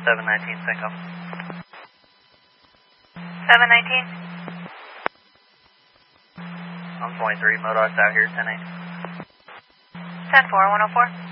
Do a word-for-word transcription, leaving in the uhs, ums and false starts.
seven nineteen Cinco. seven nineteen. I'm twenty-three, Modoc's out here, ten eight. ten four, one oh four.